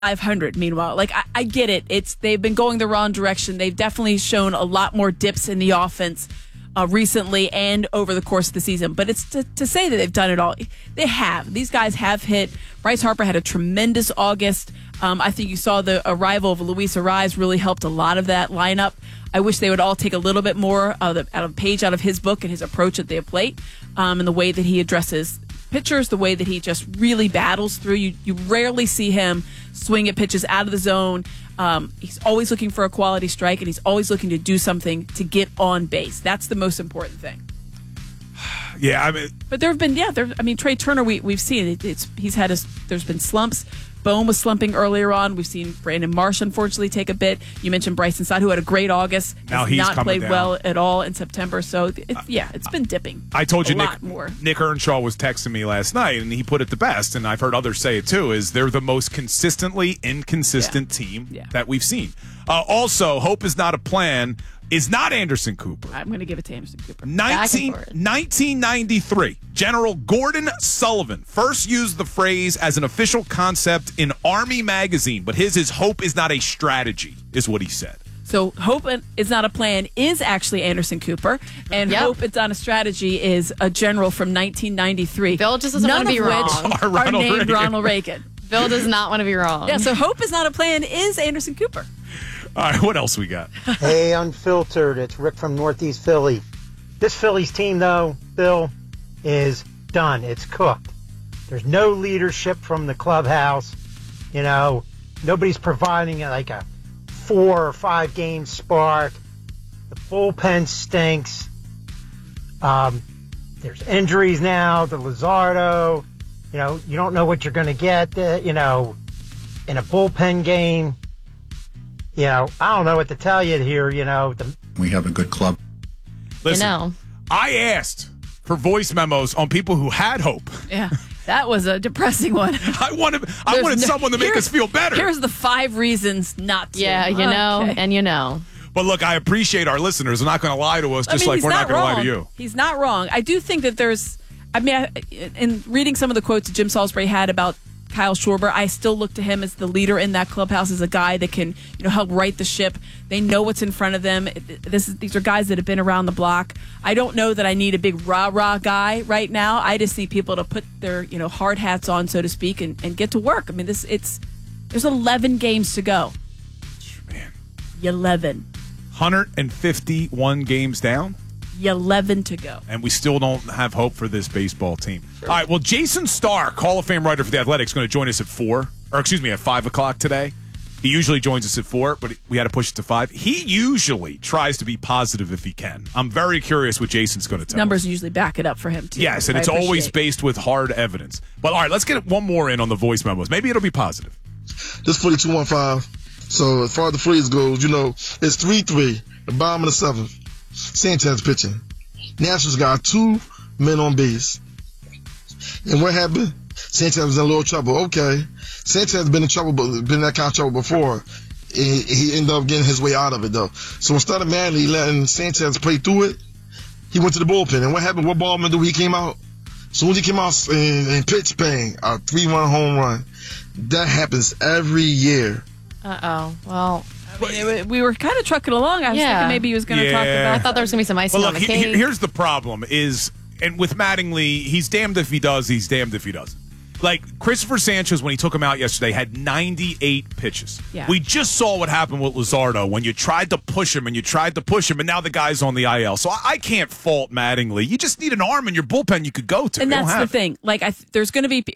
500. Meanwhile, like I get it. They've been going the wrong direction. They've definitely shown a lot more dips in the offense recently and over the course of the season. But it's to say that they've done it all. They have. These guys have hit. Bryce Harper had a tremendous August. I think you saw the arrival of Luis Arraez really helped a lot of that lineup. I wish they would all take a little bit more out of a page out of his book and his approach at the plate, and the way that he addresses pitchers, the way that he just really battles through. You rarely see him swing at pitches out of the zone. He's always looking for a quality strike, and he's always looking to do something to get on base. That's the most important thing. Yeah, I mean, but there have been, Trey Turner. We've seen it. There's been slumps. Bohm was slumping earlier on. We've seen Brandon Marsh, unfortunately, take a bit. You mentioned Bryson Stott, who had a great August. Now he's not played down. well at all in September. So, it's been dipping. I told you, Nick Earnshaw was texting me last night, and he put it the best, and I've heard others say it too, is they're the most consistently inconsistent team that we've seen. Also, hope is not a plan. Is not Anderson Cooper. I'm going to give it to Anderson Cooper. 1993, General Gordon Sullivan first used the phrase as an official concept in Army magazine, but his is hope is not a strategy, is what he said. So hope is not a plan is actually Anderson Cooper, and hope it's not a strategy is a general from 1993. Bill just doesn't want to be wrong. Are named Ronald Reagan. Bill does not want to be wrong. Yeah, so hope is not a plan is Anderson Cooper. All right, what else we got? Hey, Unfiltered. It's Rick from Northeast Philly. This Phillies team, though, Bill, is done. It's cooked. There's no leadership from the clubhouse. You know, nobody's providing like a 4 or 5 game spark. The bullpen stinks. There's injuries now to Luzardo. You know, you don't know what you're going to get, in a bullpen game. You know, I don't know what to tell you here, We have a good club. Listen, I asked for voice memos on people who had hope. Yeah, that was a depressing one. I wanted someone to make us feel better. Here's the 5 reasons not to. Yeah, and But look, I appreciate our listeners. They're not going to lie to us, just like we're not going to lie to you. He's not wrong. I do think that in reading some of the quotes that Jim Salisbury had about Kyle Schwarber, I still look to him as the leader in that clubhouse, as a guy that can, help right the ship. They know what's in front of them. These are guys that have been around the block. I don't know that I need a big rah-rah guy right now. I just need people to put their, hard hats on, so to speak, and get to work. I mean, there's 11 games to go. Man. 11. 151 games down? 11 to go. And we still don't have hope for this baseball team. Sure. All right, well, Jason Stark, Hall of Fame writer for The Athletic, is going to join us at 5 o'clock today. He usually joins us at 4, but we had to push it to 5. He usually tries to be positive if he can. I'm very curious what Jason's going to tell Numbers us. usually back it up for him, too. Yes, and it's always based with hard evidence. But, all right, let's get one more in on the voice memos. Maybe it'll be positive. This 4215. So, as far as the Phillies goes, it's 3-3, the bottom of the 7th. Sanchez pitching. Nationals got 2 men on base. And what happened? Sanchez was in a little trouble. Okay. Sanchez been in that kind of trouble before. He ended up getting his way out of it, though. So instead of manually letting Sanchez play through it, he went to the bullpen. And what happened? What ballman he came out? As soon as he came out and pitched, bang, a 3-1 home run. That happens every year. Uh-oh. Well, we were kind of trucking along. I was thinking maybe he was going to talk about. I thought there was going to be some icing on the cake. Here's the problem and with Mattingly, he's damned if he does, he's damned if he doesn't. Like, Christopher Sanchez, when he took him out yesterday, had 98 pitches. Yeah. We just saw what happened with Luzardo when you tried to push him, and now the guy's on the IL. So I can't fault Mattingly. You just need an arm in your bullpen you could go to. And that's the thing. Like, there's going to be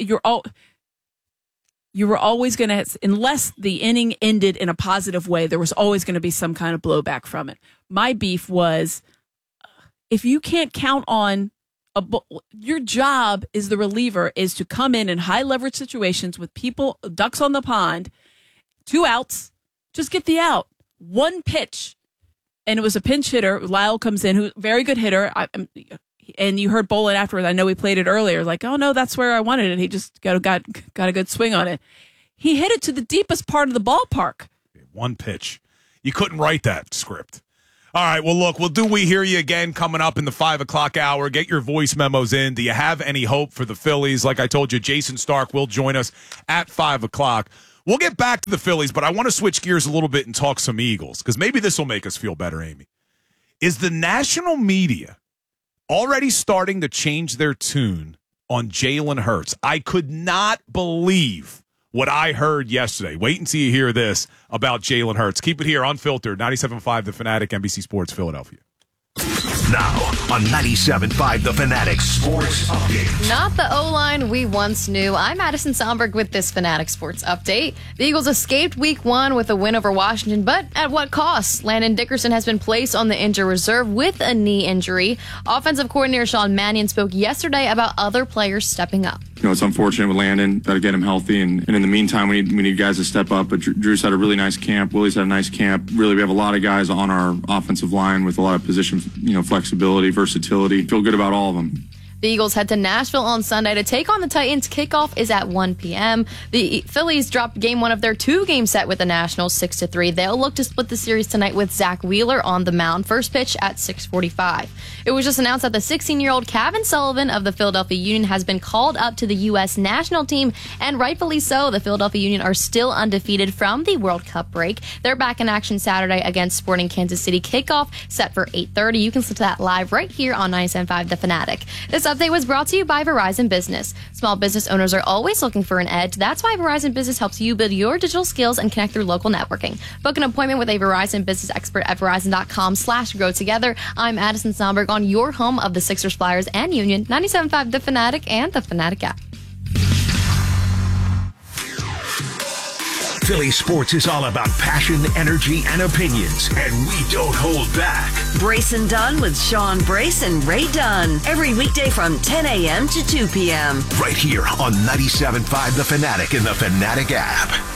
you were always going to, unless the inning ended in a positive way, there was always going to be some kind of blowback from it. My beef was, if you can't count on your job as the reliever is to come in high leverage situations with people, ducks on the pond, 2 outs, just get the out. 1 pitch, and it was a pinch hitter. Lyle comes in, who's a very good hitter. And you heard Bolin afterwards. I know we played it earlier. Like, oh no, that's where I wanted it. He just got a good swing on it. He hit it to the deepest part of the ballpark. 1 pitch. You couldn't write that script. All right, well, look, We Hear You again coming up in the 5 o'clock hour. Get your voice memos in. Do you have any hope for the Phillies? Like I told you, Jason Stark will join us at 5 o'clock. We'll get back to the Phillies, but I want to switch gears a little bit and talk some Eagles, because maybe this will make us feel better, Amy. Is the national media already starting to change their tune on Jalen Hurts? I could not believe what I heard yesterday. Wait until you hear this about Jalen Hurts. Keep it here, Unfiltered, 97.5 The Fanatic, NBC Sports, Philadelphia. Now on 97.5 The Fanatic Sports Update. Not the O-line we once knew. I'm Addison Somberg with this Fanatic Sports Update. The Eagles escaped Week 1 with a win over Washington, but at what cost? Landon Dickerson has been placed on the injured reserve with a knee injury. Offensive coordinator Sean Mannion spoke yesterday about other players stepping up. It's unfortunate with Landon. Got to get him healthy, and in the meantime, we need guys to step up. But Drew's had a really nice camp. Willie's had a nice camp. Really, we have a lot of guys on our offensive line with a lot of position, flexibility, versatility. Feel good about all of them. The Eagles head to Nashville on Sunday to take on the Titans. Kickoff is at 1 p.m. The Phillies dropped game 1 of their 2-game set with the Nationals 6-3. They'll look to split the series tonight with Zach Wheeler on the mound. First pitch at 6:45. It was just announced that the 16-year-old Kevin Sullivan of the Philadelphia Union has been called up to the U.S. national team, and rightfully so. The Philadelphia Union are still undefeated from the World Cup break. They're back in action Saturday against Sporting Kansas City. Kickoff set for 8:30. You can listen to that live right here on 97.5 The Fanatic. This update was brought to you by Verizon Business. Small business owners are always looking for an edge. That's why Verizon Business helps you build your digital skills and connect through local networking. Book an appointment with a Verizon business expert at Verizon.com/grow together. I'm Addison Somberg on your home of the Sixers, Flyers, and Union, 97.5 The Fanatic and The Fanatic app. Philly sports is all about passion, energy, and opinions, and we don't hold back. Brace and Dunn with Sean Brace and Ray Dunn. Every weekday from 10 a.m. to 2 p.m. Right here on 97.5 The Fanatic and The Fanatic app.